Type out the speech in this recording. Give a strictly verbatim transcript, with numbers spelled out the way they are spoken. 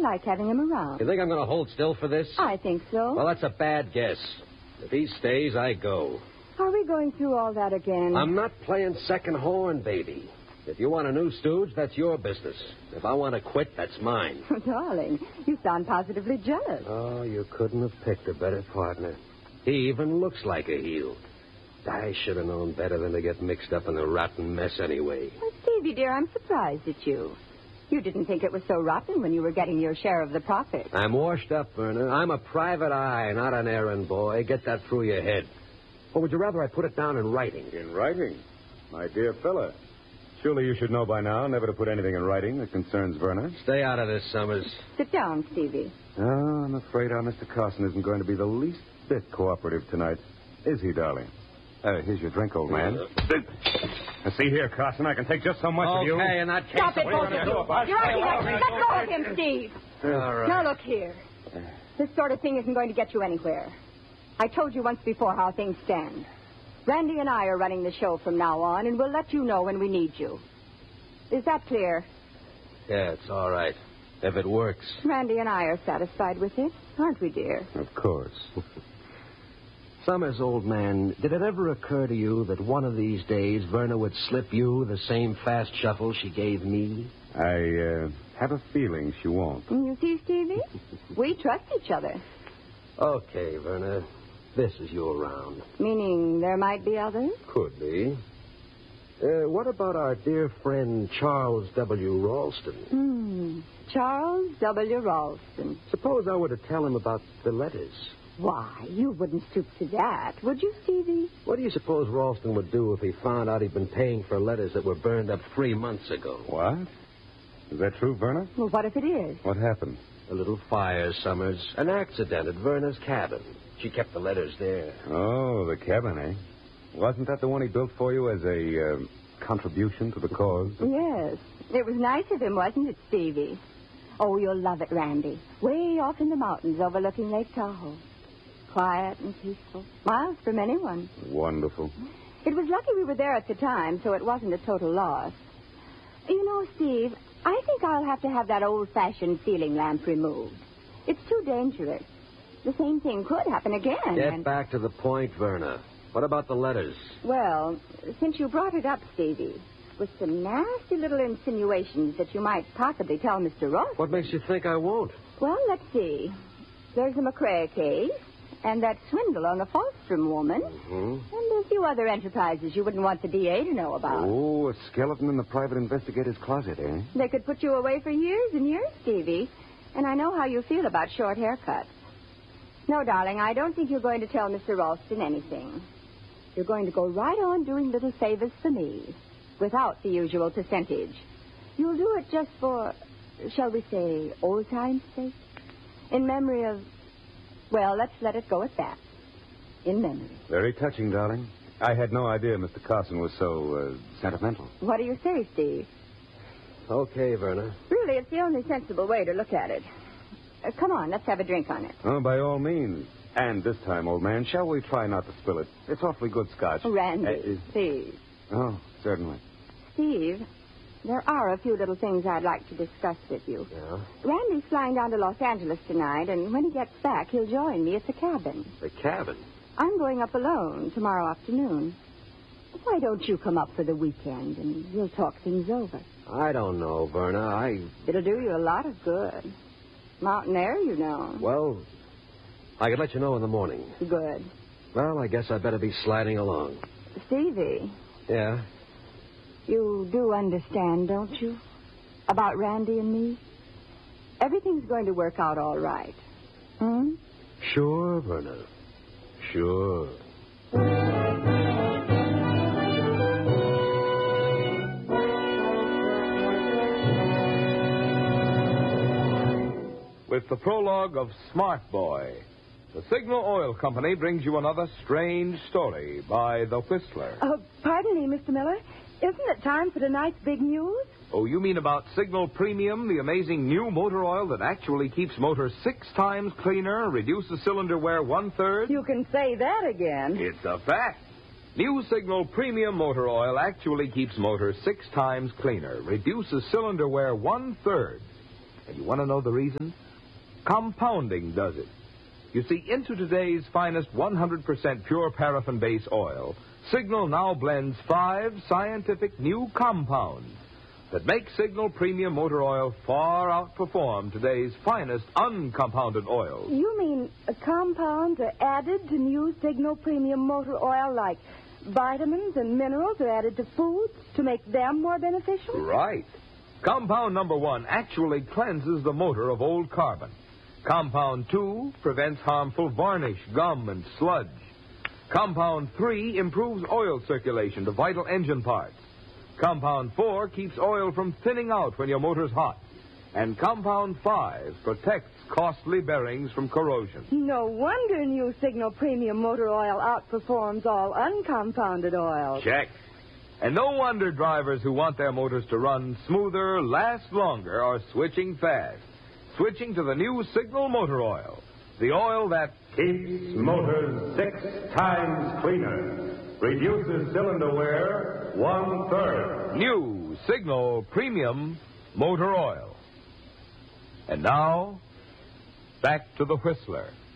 like having him around. You think I'm going to hold still for this? I think so. Well, that's a bad guess. If he stays, I go. Are we going through all that again? I'm not playing second horn, baby. If you want a new stooge, that's your business. If I want to quit, that's mine. Darling, you sound positively jealous. Oh, you couldn't have picked a better partner. He even looks like a heel. I should have known better than to get mixed up in the rotten mess anyway. Well, Stevie, dear, I'm surprised at you. You didn't think it was so rotten when you were getting your share of the profit. I'm washed up, Verna. I'm a private eye, not an errand boy. Get that through your head. Or would you rather I put it down in writing? In writing? My dear fella. Surely you should know by now never to put anything in writing that concerns Verna. Stay out of this, Summers. Sit down, Stevie. Oh, I'm afraid our Mister Carson isn't going to be the least bit cooperative tonight. Is he, darling? Uh, here's your drink, old man. Now, see here, Carson, I can take just so much okay, of you. Okay, in that case... Stop it, what are both you of going to do? you. You're acting like... Let go of him, Steve. All right. Now, look here. This sort of thing isn't going to get you anywhere. I told you once before how things stand. Randy and I are running the show from now on, and we'll let you know when we need you. Is that clear? Yeah, it's all right. If it works. Randy and I are satisfied with it, aren't we, dear? Of course. Summers, old man, did it ever occur to you that one of these days Verna would slip you the same fast shuffle she gave me? I uh, have a feeling she won't. You see, Stevie? We trust each other. Okay, Verna. This is your round. Meaning there might be others? Could be. Uh, what about our dear friend Charles W. Ralston? Hmm. Charles W. Ralston. Suppose I were to tell him about the letters. Why, you wouldn't stoop to that, would you, Stevie? What do you suppose Ralston would do if he found out he'd been paying for letters that were burned up three months ago? What? Is that true, Verna? Well, what if it is? What happened? A little fire, Summers. An accident at Verna's cabin. She kept the letters there. Oh, the cabin, eh? Wasn't that the one he built for you as a uh, contribution to the cause? Yes. It was nice of him, wasn't it, Stevie? Oh, you'll love it, Randy. Way off in the mountains overlooking Lake Tahoe. Quiet and peaceful. Miles from anyone. Wonderful. It was lucky we were there at the time, so it wasn't a total loss. You know, Steve, I think I'll have to have that old-fashioned ceiling lamp removed. It's too dangerous. The same thing could happen again. Get and... back to the point, Verna. What about the letters? Well, since you brought it up, Stevie, with some nasty little insinuations that you might possibly tell Mister Ross. What makes you think I won't? Well, let's see. There's the McCrae case, and that swindle on the Falstrom woman, Mm-hmm. and a few other enterprises you wouldn't want the D A to know about. Oh, a skeleton in the private investigator's closet, eh? They could put you away for years and years, Stevie, and I know how you feel about short haircuts. No, darling, I don't think you're going to tell Mister Ralston anything. You're going to go right on doing little favors for me, without the usual percentage. You'll do it just for, shall we say, old time's sake? In memory of, well, let's let it go at that. In memory. Very touching, darling. I had no idea Mister Carson was so uh, sentimental. What do you say, Steve? Okay, Verna. Really, it's the only sensible way to look at it. Uh, come on, let's have a drink on it. Oh, by all means. And this time, old man, shall we try not to spill it? It's awfully good scotch. Oh, Randy, Uh, is- please. Oh, certainly. Steve, there are a few little things I'd like to discuss with you. Yeah? Randy's flying down to Los Angeles tonight, and when he gets back, he'll join me at the cabin. The cabin? I'm going up alone tomorrow afternoon. Why don't you come up for the weekend, and we'll talk things over? I don't know, Verna. I... It'll do you a lot of good. Mountain air, you know. Well, I could let you know in the morning. Good. Well, I guess I'd better be sliding along. Stevie, Yeah? you do understand, don't you? About Randy and me? Everything's going to work out all right. Hmm? Sure, Verna. Sure. With the prologue of Smart Boy, the Signal Oil Company brings you another strange story by The Whistler. Oh, pardon me, Mister Miller. Isn't it time for tonight's big news? Oh, you mean about Signal Premium, the amazing new motor oil that actually keeps motors six times cleaner, reduces cylinder wear one-third? You can say that again. It's a fact. New Signal Premium motor oil actually keeps motors six times cleaner, reduces cylinder wear one-third. And you want to know the reason? Compounding does it. You see, into today's finest one hundred percent pure paraffin base oil, Signal now blends five scientific new compounds that make Signal Premium Motor Oil far outperform today's finest uncompounded oils. You mean uh, compounds are added to new Signal Premium Motor Oil, like vitamins and minerals are added to foods to make them more beneficial? Right. Compound number one actually cleanses the motor of old carbon. Compound two prevents harmful varnish, gum, and sludge. Compound three improves oil circulation to vital engine parts. Compound four keeps oil from thinning out when your motor's hot. And Compound five protects costly bearings from corrosion. No wonder new Signal Premium Motor Oil outperforms all uncompounded oils. Check. And no wonder drivers who want their motors to run smoother, last longer, are switching fast. Switching to the new Signal Motor Oil. The oil that Keeps motors six times cleaner. Reduces cylinder wear one-third. new Signal Premium Motor Oil. And now, back to the Whistler.